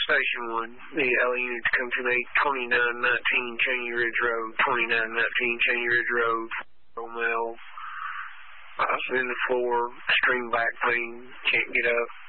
Station 1. The LA units come to me, 2919 Cheney Ridge Road, 2919 Cheney Ridge Road, Romeo. I was in the floor, extreme back pain, can't get up.